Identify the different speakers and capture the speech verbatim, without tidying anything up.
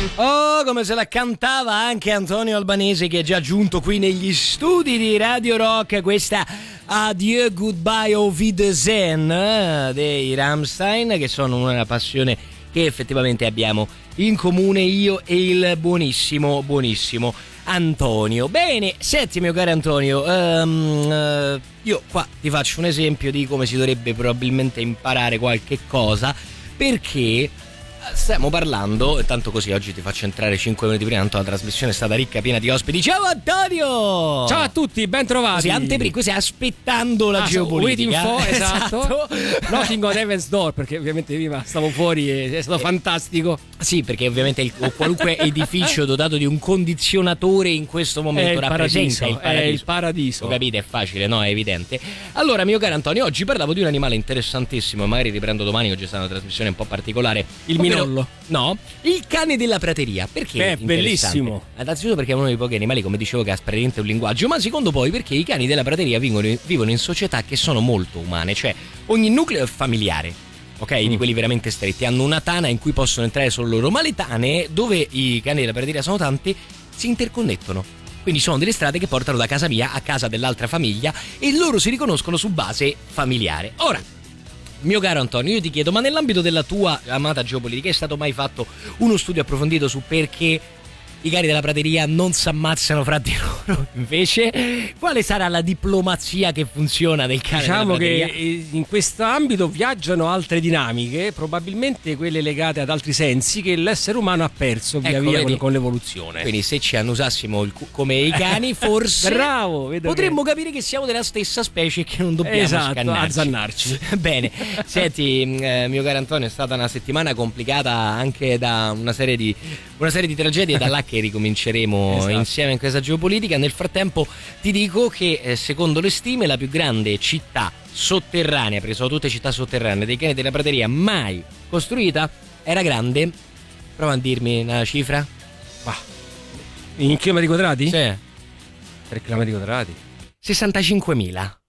Speaker 1: Oh, come se la cantava anche Antonio Albanese, che è già giunto qui negli studi di Radio Rock. Questa Adieu, Goodbye, Auf Wiedersehen dei Rammstein, che sono una passione che effettivamente abbiamo in comune io e il buonissimo, buonissimo Antonio. Bene, senti mio caro Antonio, um, uh, io qua ti faccio un esempio di come si dovrebbe probabilmente imparare qualche cosa, perché stiamo parlando, tanto così oggi ti faccio entrare cinque minuti prima, tanto la trasmissione è stata ricca, piena di ospiti. Ciao Antonio!
Speaker 2: Ciao a tutti, ben trovati.
Speaker 1: Così anteprima, così aspettando la
Speaker 2: ah,
Speaker 1: geopolitica.
Speaker 2: So, for, esatto.
Speaker 1: esatto.
Speaker 2: Knocking on Heaven's Door, perché ovviamente prima stavo fuori e è stato eh, fantastico.
Speaker 1: Sì, perché ovviamente il, qualunque edificio dotato di un condizionatore in questo momento
Speaker 2: il
Speaker 1: rappresenta il paradiso.
Speaker 2: È il paradiso.
Speaker 1: Lo capite? È facile, no? È evidente. Allora, mio caro Antonio, oggi parlavo di un animale interessantissimo, magari riprendo domani, oggi è stata una trasmissione un po' particolare.
Speaker 2: Il minollo.
Speaker 1: No, il cane della prateria. Perché
Speaker 2: è bellissimo?
Speaker 1: Innanzitutto perché è uno dei pochi animali, come dicevo, che ha praticamente un linguaggio, ma secondo poi perché i cani della prateria vivono, vivono in società che sono molto umane, cioè ogni nucleo è familiare, ok? Mm. Di quelli veramente stretti, hanno una tana in cui possono entrare solo loro, ma le tane, dove i cani della prateria sono tanti, si interconnettono. Quindi sono delle strade che portano da casa mia a casa dell'altra famiglia e loro si riconoscono su base familiare. Ora, mio caro Antonio, io ti chiedo, ma nell'ambito della tua amata geopolitica è stato mai fatto uno studio approfondito su perché i cani della prateria non si ammazzano fra di loro? Invece, quale sarà la diplomazia che funziona del cane
Speaker 2: diciamo
Speaker 1: della prateria?
Speaker 2: Che in questo ambito viaggiano altre dinamiche, probabilmente quelle legate ad altri sensi che l'essere umano ha perso via
Speaker 1: ecco,
Speaker 2: via
Speaker 1: vedi,
Speaker 2: con, con l'evoluzione.
Speaker 1: Quindi se ci annusassimo il cu- come i cani, forse
Speaker 2: bravo, vedo
Speaker 1: potremmo
Speaker 2: che...
Speaker 1: capire che siamo della stessa specie e che non dobbiamo
Speaker 2: esatto,
Speaker 1: scannarci.
Speaker 2: azzannarci.
Speaker 1: Bene, senti, eh, mio caro Antonio, è stata una settimana complicata anche da una serie di una serie di tragedie, da là che ricominceremo esatto. insieme in questa geopolitica. Nel frattempo ti dico che eh, secondo le stime la più grande città sotterranea, perché sono tutte città sotterranee, dei cani della prateria mai costruita, era grande. Prova a dirmi una cifra.
Speaker 2: Ah. In chilometri quadrati?
Speaker 1: Sì.
Speaker 2: tre chilometri quadrati.
Speaker 1: sessantacinquemila.